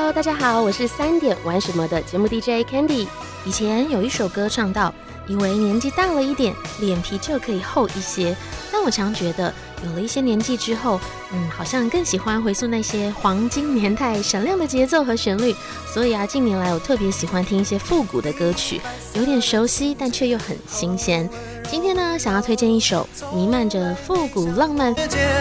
Hello， 大家好，我是3点玩什么的节目 DJ Candy。 以前有一首歌唱到，以为年纪大了一点，脸皮就可以厚一些，但我常觉得有了一些年纪之后，好像更喜欢回溯那些黄金年代闪亮的节奏和旋律。所以近年来我特别喜欢听一些复古的歌曲，有点熟悉，但却又很新鲜。今天呢，想要推荐一首弥漫着复古浪漫